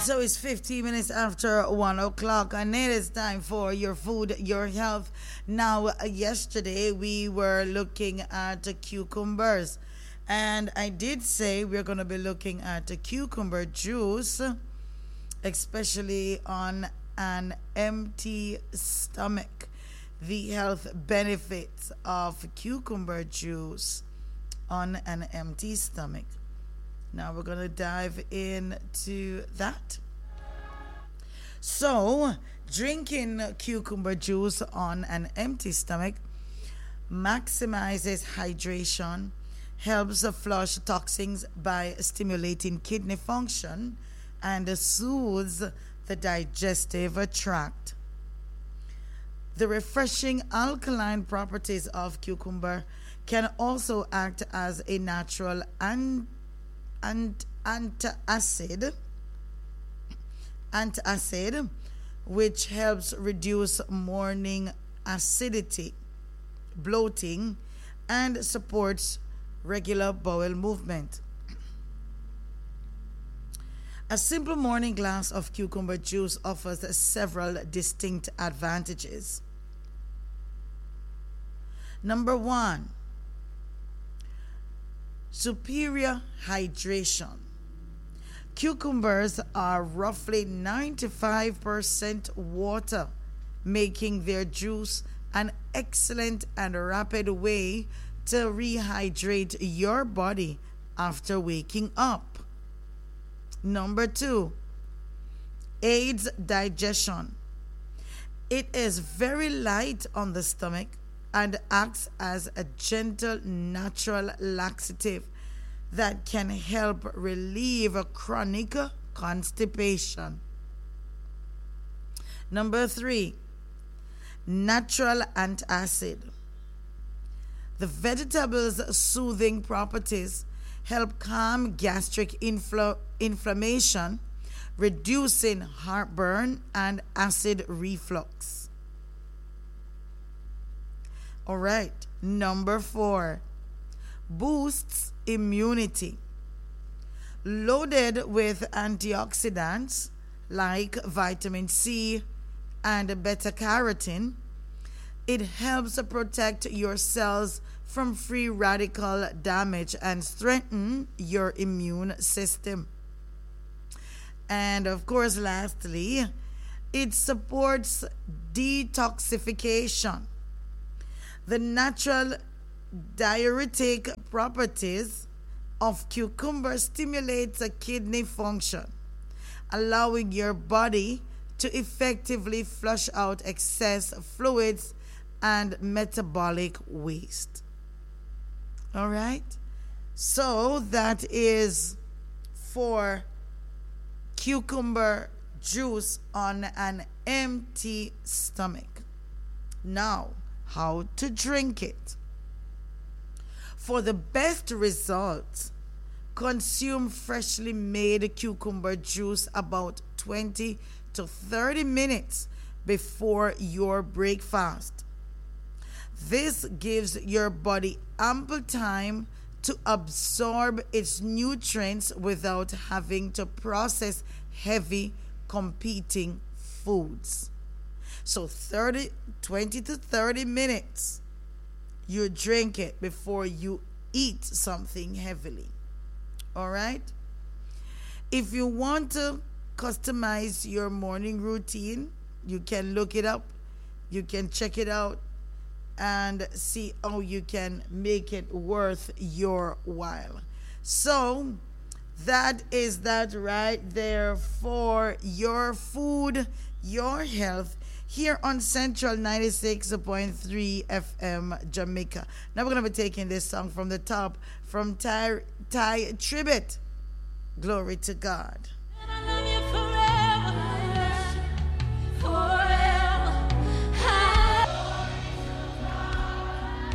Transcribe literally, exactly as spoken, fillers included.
So it's fifteen minutes after one o'clock, and it is time for your food, your health. Now, uh, yesterday we were looking at uh, cucumbers, and I did say we're going to be looking at the cucumber juice, especially on an empty stomach. The health benefits of cucumber juice on an empty stomach. Now we're going to dive into that. So, drinking cucumber juice on an empty stomach maximizes hydration, helps flush toxins by stimulating kidney function, and soothes the digestive tract. The refreshing alkaline properties of cucumber can also act as a natural an- an- antacid, antacid, which helps reduce morning acidity, bloating, and supports regular bowel movement. A simple morning glass of cucumber juice offers several distinct advantages. Number one, superior hydration. Cucumbers are roughly ninety-five percent water, making their juice an excellent and rapid way to rehydrate your body after waking up. Number two, aids digestion. It is very light on the stomach and acts as a gentle natural laxative that can help relieve chronic constipation. Number three, natural antacid. The vegetable's soothing properties help calm gastric infl- inflammation, reducing heartburn and acid reflux. All right, number four, boosts immunity. Loaded with antioxidants like vitamin C and beta carotene, it helps protect your cells from free radical damage and strengthen your immune system. And of course, lastly, it supports detoxification. The natural diuretic properties of cucumber stimulates a kidney function, allowing your body to effectively flush out excess fluids and metabolic waste. All right? So that is for cucumber juice on an empty stomach. Now, how to drink it. For the best results, consume freshly made cucumber juice about twenty to thirty minutes before your breakfast. This gives your body ample time to absorb its nutrients without having to process heavy competing foods. So thirty, twenty to thirty minutes you drink it before you eat something heavily. All right? If you want to customize your morning routine, you can look it up. You can check it out and see how you can make it worth your while. So that is that right there for your food, your health, here on Central ninety-six point three F M Jamaica. Now we're going to be taking this song from the top from Ty, Ty Tribbett. Glory to God.